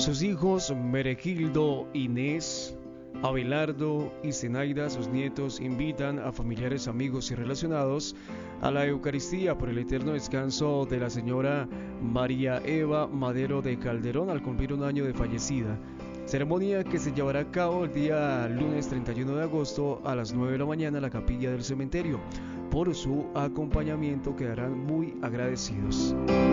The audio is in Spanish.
Sus hijos Meregildo, Inés, Abelardo y Zenaida, sus nietos, invitan a familiares, amigos y relacionados a la Eucaristía por el eterno descanso de la señora María Eva Madero de Calderón al cumplir un año de fallecida. Ceremonia que se llevará a cabo el día lunes 31 de agosto a las 9 de la mañana en la capilla del cementerio. Por su acompañamiento quedarán muy agradecidos.